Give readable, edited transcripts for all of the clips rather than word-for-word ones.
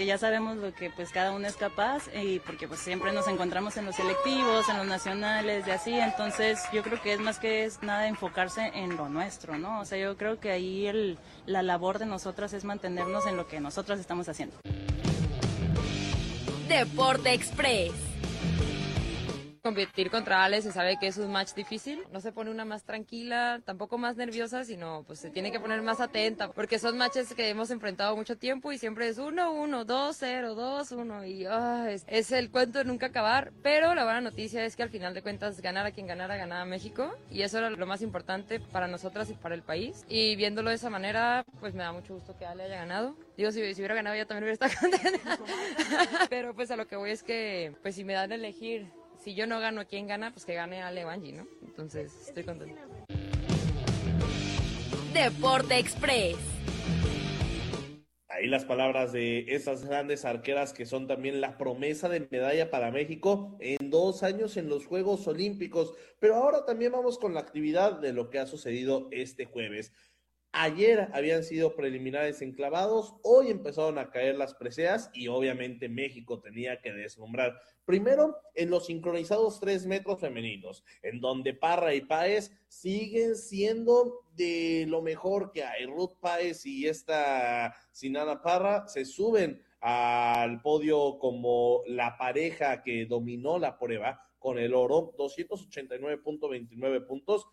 Ya sabemos lo que pues cada uno es capaz y porque pues siempre nos encontramos en los selectivos, en los nacionales y así, entonces yo creo que es más que es nada enfocarse en lo nuestro, ¿no? O sea, yo creo que ahí la labor de nosotras es mantenernos en lo que nosotras estamos haciendo. Deporte Express. Competir contra Ale se sabe que es un match difícil, no se pone una más tranquila, tampoco más nerviosa, sino pues se tiene que poner más atenta, porque son matches que hemos enfrentado mucho tiempo y siempre es 1-1, 2-0, 2-1 y es el cuento de nunca acabar, pero la buena noticia es que al final de cuentas ganara quien ganara, ganaba México y eso era lo más importante para nosotras y para el país y viéndolo de esa manera pues me da mucho gusto que Ale haya ganado. Digo, si hubiera ganado yo también hubiera estado contenta, pero pues a lo que voy es que pues si me dan a elegir, si yo no gano, ¿quién gana? Pues que gane Ale o Angie, ¿no? Entonces, estoy contenta. Deporte Express. Ahí las palabras de esas grandes arqueras que son también la promesa de medalla para México en 2 años en los Juegos Olímpicos. Pero ahora también vamos con la actividad de lo que ha sucedido este jueves. Ayer habían sido preliminares en clavados, hoy empezaron a caer las preseas y obviamente México tenía que deslumbrar. Primero, en los sincronizados 3 metros femeninos, en donde Parra y Páez siguen siendo de lo mejor que hay. Ruth Páez y esta Sinana Parra se suben al podio como la pareja que dominó la prueba con el oro, 289.29 puntos.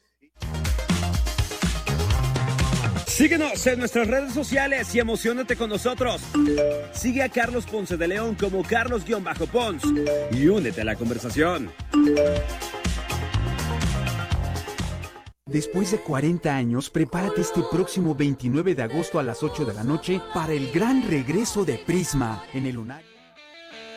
Síguenos en nuestras redes sociales y emociónate con nosotros. Sigue a Carlos Ponce de León como Carlos-Pons y únete a la conversación. Después de 40 años, prepárate este próximo 29 de agosto a las 8 de la noche para el gran regreso de Prisma en el Unagi.